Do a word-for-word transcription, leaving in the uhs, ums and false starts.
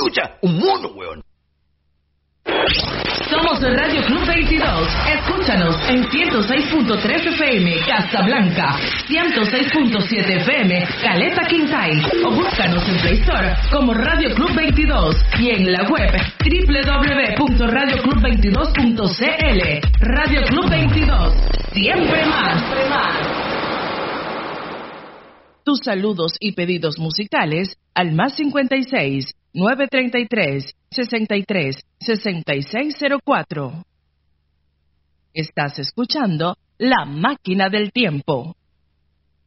escucha un mono, weón. Somos el Radio Club veintidós. Escúchanos en ciento seis punto tres F M Casablanca, ciento seis punto siete F M Caleta Quintay, o búscanos en Play Store como Radio Club veintidós y en la web doble u doble u doble u punto radio club veintidós punto c l. Radio Club veintidós, siempre más. Tus saludos y pedidos musicales al más cincuenta y seis, nueve treinta y tres, sesenta y tres, sesenta y seis cero cuatro. Estás escuchando La Máquina del Tiempo.